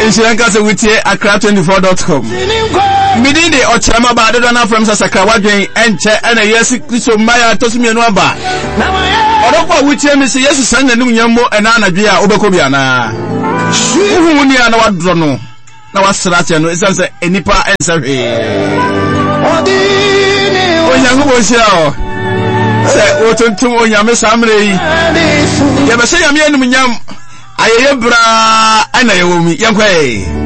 Inshiranka se wutie akra24.com. Midinde ochama ba de dona from Sakra wadwen enche na Yesu Kristo maya tosimienu aba. Odokwa wutie mi se Yesu san nanim nyammo ena anadwe a obekọ bia na. Uhu ni ana wadro no. Na wasrate no esanse enipa ensahwe. Onyango bo hira o. Se otuntum onyame samre yi. Ye be se yame enum nyam ayeye bra ana yewomi yenkwe.